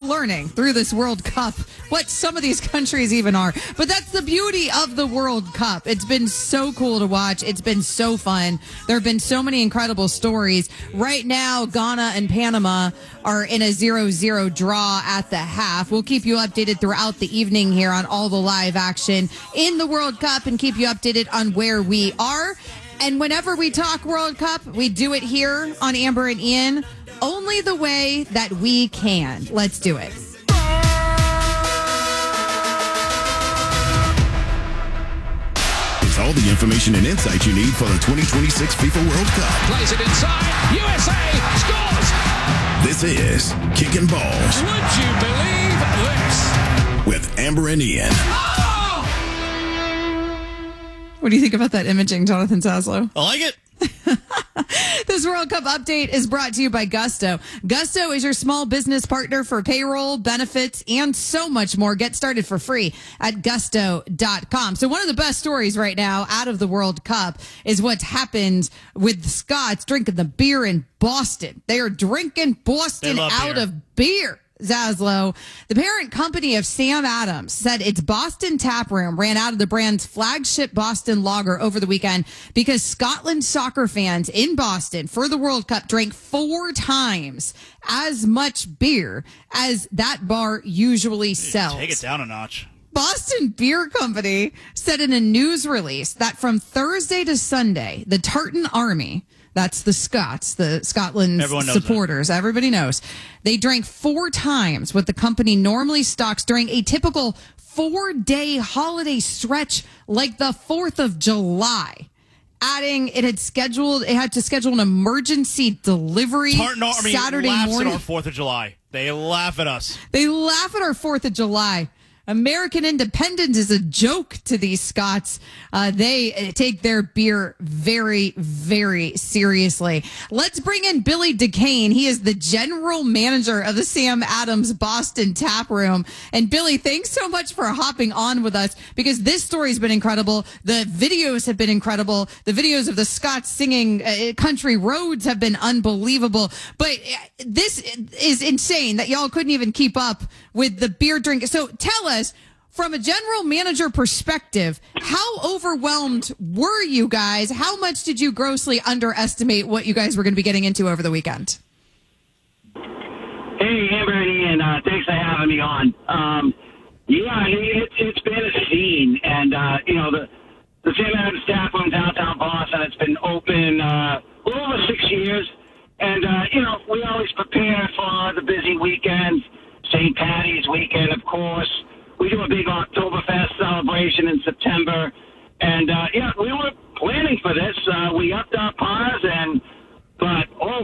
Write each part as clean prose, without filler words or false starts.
learning through this World Cup what some of these countries even are. But that's the beauty of the World Cup. It's been so cool to watch. It's been so fun. There have been so many incredible stories. Right now, Ghana and Panama are in a 0-0 draw at the half. We'll keep you updated throughout the evening here on all the live action in the World Cup and keep you updated on where we are. And whenever we talk World Cup, we do it here on Amber and Ian only the way that we can. Let's do it. It's all the information and insight you need for the 2026 FIFA World Cup. Plays it inside. USA scores. This is Kicking Balls. Would you believe this? With Amber and Ian. What do you think about that imaging, Jonathan Saslow? I like it. This World Cup update is brought to you by Gusto. Gusto is your small business partner for payroll, benefits, and so much more. Get started for free at gusto.com. So one of the best stories right now out of the World Cup is what's happened with the Scots drinking the beer in Boston. They are drinking Boston out of beer. Zaslow, the parent company of Sam Adams, said its Boston tap room ran out of the brand's flagship Boston lager over the weekend because Scotland soccer fans in Boston for the World Cup drank 4 times as much beer as that bar usually sells. Take it down a notch. Boston Beer Company said in a news release that from Thursday to Sunday, the Tartan Army, that's the Scots, the Scotland supporters. That. Everybody knows. They drank 4 times what the company normally stocks during a typical 4-day holiday stretch like the 4th of July. Adding, it had to schedule an emergency delivery Tartan Army Saturday laughs morning. at our 4th of July. They laugh at us. They laugh at our 4th of July. American independence is a joke to these Scots. They take their beer very, very seriously. Let's bring in Billy DeCane. He is the general manager of the Sam Adams Boston Tap Room. And Billy, thanks so much for hopping on with us because this story's been incredible. The videos have been incredible. The videos of the Scots singing Country Roads have been unbelievable. But this is insane that y'all couldn't even keep up with the beer drink. So tell us, from a general manager perspective, how overwhelmed were you guys? How much did you grossly underestimate what you guys were going to be getting into over the weekend? Hey, Amber and Ian, thanks for having me on. It's been a scene, and the Sam Adams Tap Room downtown Boston, it's been open a little over 6 years, and we always prepare for the busy weekends. St. Patty's weekend, of course. We do a big Oktoberfest celebration in September. And, we were planning for this. We upped our pars, but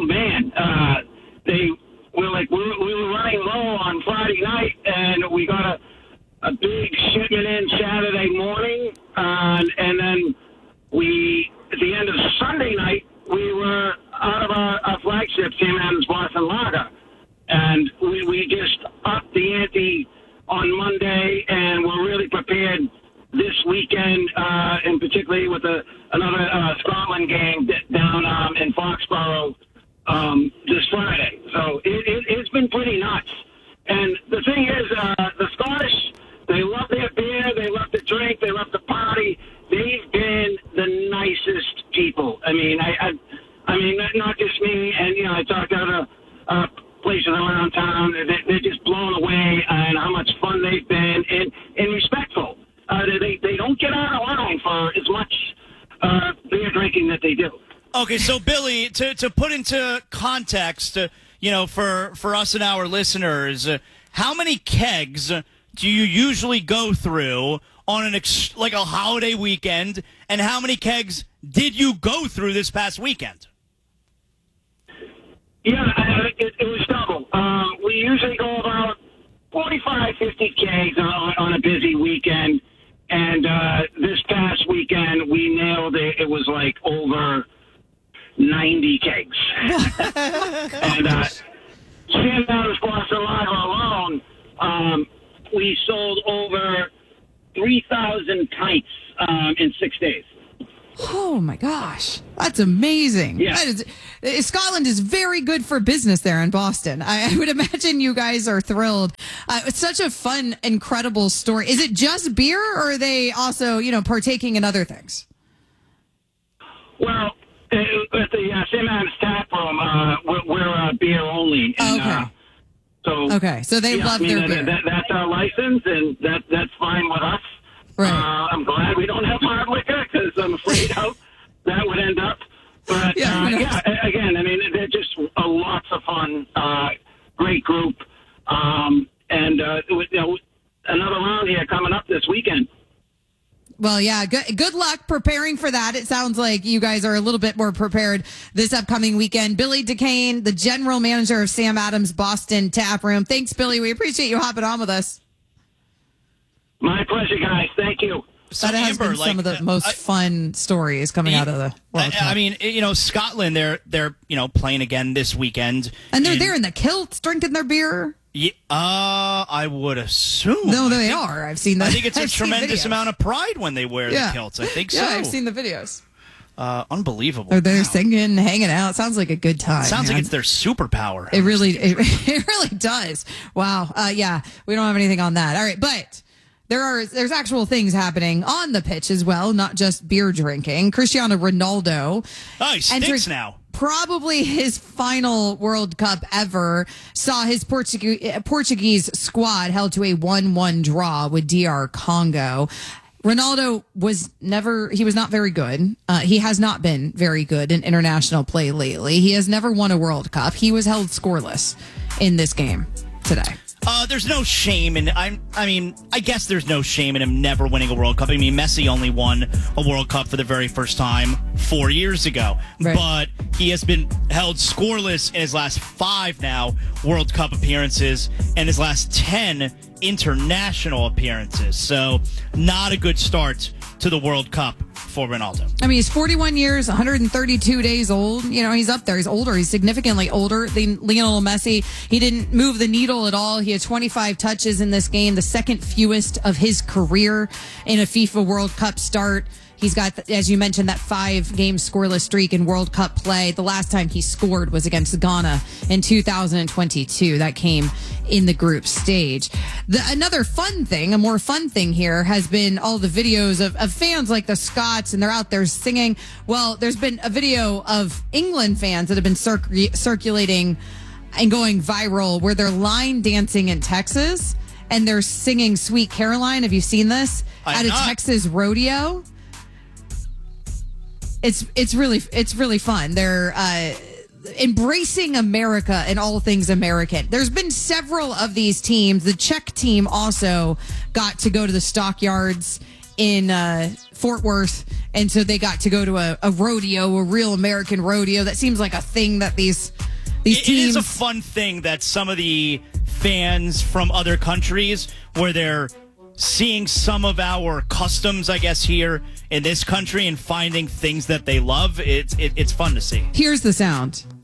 we were running low on Friday night, and we got a big shipment in Saturday morning. And then at the end of Sunday night, we were out of our flagship, Sam Adams Boston Lager. And we just upped the ante on Monday, and we're really prepared this weekend, and particularly with another Scotland game down in Foxborough this Friday. So it's been pretty nuts. And the thing is, the Scottish, they love their beer, they love to drink, they love to party. They've been the nicest people. I mean, not just me, and I talked to other places around town. They're just blown away and how much fun they've been and respectful. They don't get out of line for as much beer drinking that they do. Okay, so Billy, to put into context, for us and our listeners, how many kegs do you usually go through on like a holiday weekend, and how many kegs did you go through this past weekend? Yeah, it was double. We usually go about 45, 50 kegs on a busy weekend. And this past weekend, we nailed it. It was like over 90 kegs. And Sam Adams Boston Lager alone, we sold over 3,000 pints in 6 days. Oh my gosh, that's amazing. Yeah. Scotland is very good for business there in Boston. I would imagine you guys are thrilled. It's such a fun, incredible story. Is it just beer, or are they also, partaking in other things? Well, at the St. Adams Tap Room, we're beer only. And, okay. So they love their beer. That's our license, and that's fine with us. Right. I'm glad we don't have hard liquor, because I'm afraid how that would end up. But, again, I mean, they're just lots of fun, great group. And another round here coming up this weekend. Well, yeah, good luck preparing for that. It sounds like you guys are a little bit more prepared this upcoming weekend. Billy DeCane, the general manager of Sam Adams Boston Tap Room. Thanks, Billy. We appreciate you hopping on with us. My pleasure, guys. Thank you. So that has been some of the most fun stories coming out of the World Cup. I mean, Scotland, they're playing again this weekend. And they're there in the kilts drinking their beer. Yeah, I would assume. No, they are. I've seen that. I think it's a tremendous amount of pride when they wear the kilts. I think so. Yeah, I've seen the videos. Unbelievable. They're there singing, hanging out. Sounds like a good time. Sounds like it's their superpower. It really does. Wow. Yeah, we don't have anything on that. All right, but there's actual things happening on the pitch as well, not just beer drinking. Cristiano Ronaldo. Oh, he stinks now. Probably his final World Cup ever, saw his Portuguese squad held to a 1-1 draw with DR Congo. Ronaldo was not very good. He has not been very good in international play lately. He has never won a World Cup. He was held scoreless in this game today. There's no shame in I guess there's no shame in him never winning a World Cup. I mean, Messi only won a World Cup for the very first time 4 years ago. Right. But he has been held scoreless in his last 5 now World Cup appearances and his last 10 international appearances. So not a good start to the World Cup for Ronaldo. I mean, he's 41 years, 132 days old. He's up there. He's older. He's significantly older than Lionel Messi. He didn't move the needle at all. He had 25 touches in this game, the second fewest of his career in a FIFA World Cup start. He's got, as you mentioned, that 5-game scoreless streak in World Cup play. The last time he scored was against Ghana in 2022. That came in the group stage. Another fun thing, a more fun thing here, has been all the videos of fans like the Scots, and they're out there singing. Well, there's been a video of England fans that have been circulating and going viral where they're line dancing in Texas, and they're singing Sweet Caroline. Have you seen this? At a Texas rodeo. It's really fun. They're embracing America and all things American. There's been several of these teams. The Czech team also got to go to the stockyards in Fort Worth, and so they got to go to a rodeo, a real American rodeo. That seems like a thing that these teams. It is a fun thing that some of the fans from other countries, where they're seeing some of our customs, I guess, here in this country and finding things that they love. It's fun to see. Here's the sound.